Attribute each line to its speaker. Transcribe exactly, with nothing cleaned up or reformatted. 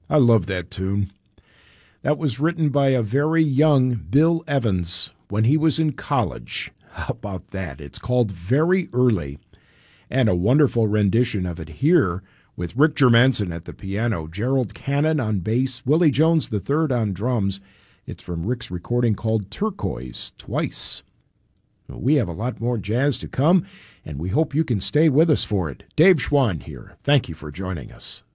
Speaker 1: I love that tune. That was written by a very young Bill Evans when he was in college. How about that? It's called Very Early, and a wonderful rendition of it here with Rick Germanson at the piano, Gerald Cannon on bass, Willie Jones the third on drums. It's from Rick's recording called Turquoise Twice. We have a lot more jazz to come, and we hope you can stay with us for it. Dave Schwann here. Thank you for joining us.